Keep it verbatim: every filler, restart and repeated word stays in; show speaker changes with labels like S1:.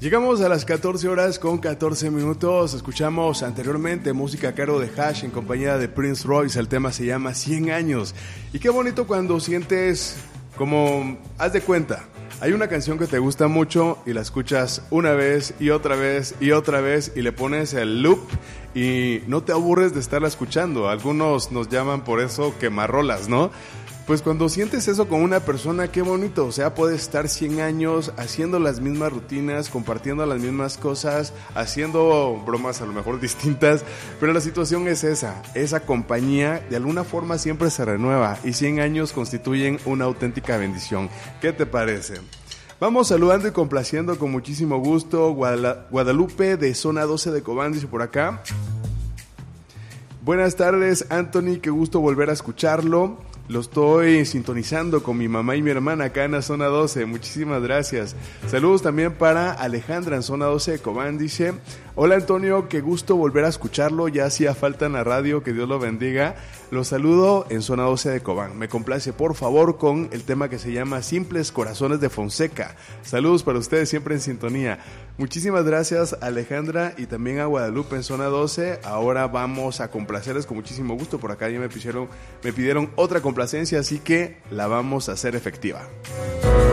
S1: Llegamos a las catorce horas con catorce minutos. Escuchamos anteriormente música a cargo de Hash en compañía de Prince Royce. El tema se llama cien años. Y qué bonito cuando sientes como, haz de cuenta, hay una canción que te gusta mucho y la escuchas una vez y otra vez y otra vez y le pones el loop y no te aburres de estarla escuchando. Algunos nos llaman por eso quemarrolas, ¿no? Pues cuando sientes eso con una persona, qué bonito. O sea, puedes estar cien años haciendo las mismas rutinas, compartiendo las mismas cosas, haciendo bromas a lo mejor distintas, pero la situación es esa. Esa compañía de alguna forma siempre se renueva y cien años constituyen una auténtica bendición. ¿Qué te parece? Vamos saludando y complaciendo con muchísimo gusto. Guadal- Guadalupe de Zona doce de Cobán dice por acá. Buenas tardes, Anthony, qué gusto volver a escucharlo. Lo estoy sintonizando con mi mamá y mi hermana acá en la Zona doce. Muchísimas gracias. Saludos también para Alejandra en Zona doce de Cobán. Dice, hola Antonio, qué gusto volver a escucharlo. Ya hacía falta en la radio, que Dios lo bendiga. Los saludo en Zona doce de Cobán. Me complace por favor con el tema que se llama Simples Corazones de Fonseca. Saludos para ustedes siempre en sintonía. Muchísimas gracias Alejandra y también a Guadalupe en Zona doce. Ahora vamos a complacerles con muchísimo gusto. Por acá ya me pidieron, me pidieron otra complacencia, así que la vamos a hacer efectiva.